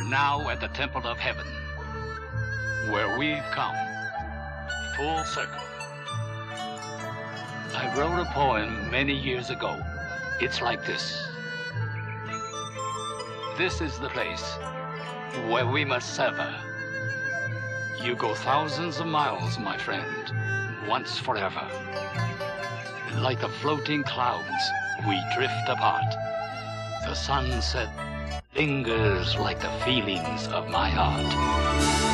We're now at the Temple of Heaven, where we've come full circle. I wrote a poem many years ago. It's like this. This is the place where we must sever. You go thousands of miles, my friend, once forever. Like the floating clouds, we drift apart. The sunset lingers like the feelings of my heart.